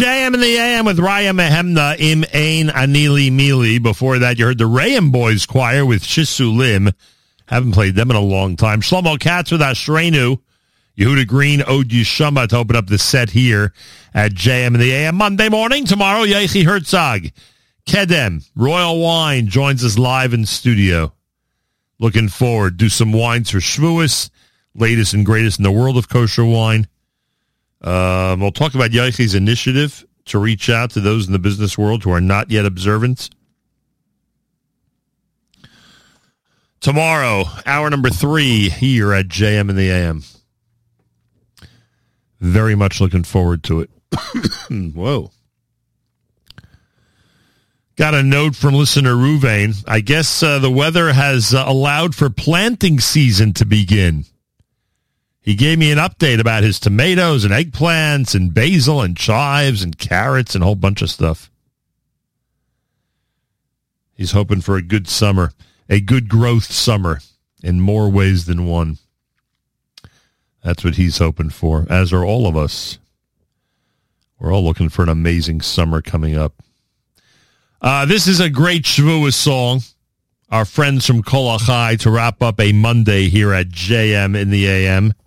JM in the AM with Raya Mehemna, Im Ein Anili Mili. Before that, you heard the Rayam Boys Choir with Shisulim. Haven't played them in a long time. Shlomo Katz with Ashrenu. Yehuda Green, Od Yishama to open up the set here at JM in the AM. Monday morning, tomorrow, Yechi Herzog. Kedem, Royal Wine, joins us live in studio. Looking forward. Do some wines for Shavuos, latest and greatest in the world of kosher wine. We'll talk about Yechi's initiative to reach out to those in the business world who are not yet observant. Tomorrow, hour number 3 here at JM in the AM. Very much looking forward to it. Whoa. Got a note from listener Ruvain. I guess the weather has allowed for planting season to begin. He gave me an update about his tomatoes and eggplants and basil and chives and carrots and a whole bunch of stuff. He's hoping for a good summer, a good growth summer in more ways than one. That's what he's hoping for, as are all of us. We're all looking for an amazing summer coming up. This is a great Shavuos song. Our friends from Kol Achai to wrap up a Monday here at JM in the AM.